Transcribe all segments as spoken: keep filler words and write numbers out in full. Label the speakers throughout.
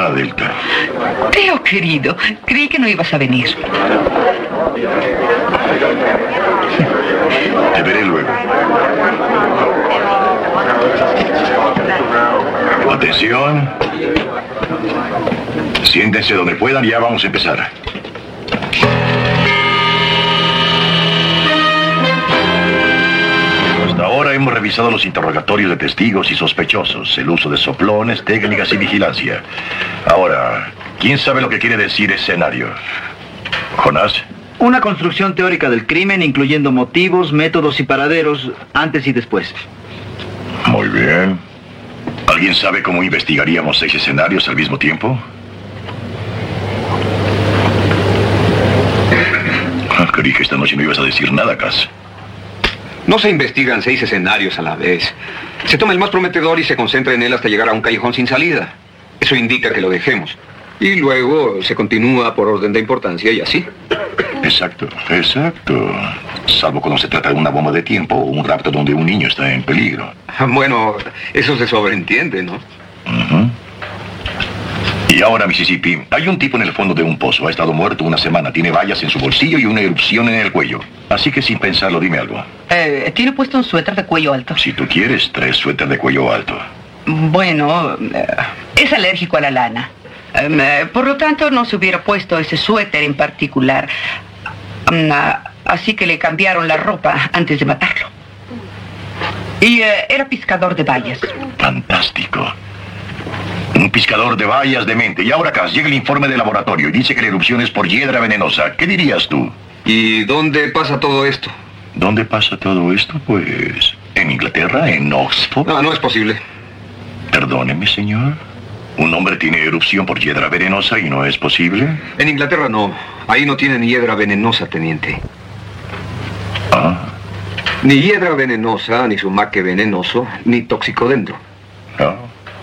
Speaker 1: nada, Delta.
Speaker 2: Teo, querido, creí que no ibas a venir.
Speaker 1: Te veré luego. Atención. Siéntense donde puedan y ya vamos a empezar. Hasta ahora hemos revisado los interrogatorios de testigos y sospechosos, el uso de soplones, técnicas y vigilancia. Ahora, ¿quién sabe lo que quiere decir escenario? ¿Jonás?
Speaker 3: Una construcción teórica del crimen, incluyendo motivos, métodos y paraderos, antes y después.
Speaker 1: Muy bien. ¿Alguien sabe cómo investigaríamos seis escenarios al mismo tiempo? Ah, creí que esta noche no ibas a decir nada, Cass.
Speaker 4: No se investigan seis escenarios a la vez. Se toma el más prometedor y se concentra en él hasta llegar a un callejón sin salida. Eso indica que lo dejemos. Y luego se continúa por orden de importancia y así.
Speaker 1: Exacto, exacto. Salvo cuando se trata de una bomba de tiempo o un rapto donde un niño está en peligro.
Speaker 4: Bueno, eso se sobreentiende, ¿no?
Speaker 1: Uh-huh. Y ahora, Mississippi, hay un tipo en el fondo de un pozo. Ha estado muerto una semana. Tiene vallas en su bolsillo y una erupción en el cuello. Así que sin pensarlo, dime algo.
Speaker 2: Eh, ¿Tiene puesto un suéter de cuello alto?
Speaker 1: Si tú quieres, tres suéter de cuello alto.
Speaker 2: Bueno, eh, es alérgico a la lana. Eh, por lo tanto, no se hubiera puesto ese suéter en particular. Um, así que le cambiaron la ropa antes de matarlo. Y eh, era pescador de bayas.
Speaker 1: Fantástico. Un pescador de bayas de mente. Y ahora acá llega el informe del laboratorio y dice que la erupción es por hiedra venenosa. ¿Qué dirías tú?
Speaker 4: ¿Y dónde pasa todo esto?
Speaker 1: ¿Dónde pasa todo esto? Pues... ¿en Inglaterra? ¿En Oxford?
Speaker 4: No, no es posible.
Speaker 1: Perdóneme, señor. ¿Un hombre tiene erupción por hiedra venenosa y no es posible?
Speaker 4: En Inglaterra no. Ahí no tienen hiedra venenosa, teniente.
Speaker 1: Ah.
Speaker 4: Ni hiedra venenosa, ni sumaque venenoso, ni toxicodendro.
Speaker 1: No.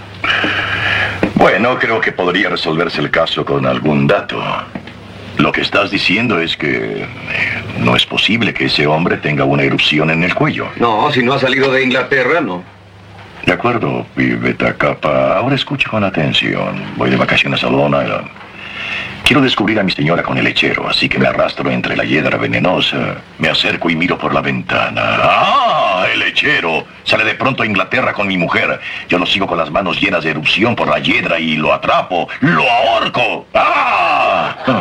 Speaker 1: Bueno, creo que podría resolverse el caso con algún dato. Lo que estás diciendo es que eh, no es posible que ese hombre tenga una erupción en el cuello.
Speaker 4: No, si no ha salido de Inglaterra, no.
Speaker 1: De acuerdo, pibeta capa. Ahora escucha con atención. Voy de vacaciones a Long Island. Quiero descubrir a mi señora con el lechero, así que me arrastro entre la hiedra venenosa. Me acerco y miro por la ventana. ¡Ah! El lechero sale de pronto a Inglaterra con mi mujer. Yo lo sigo con las manos llenas de erupción por la hiedra y lo atrapo. ¡Lo ahorco! ¡Ah!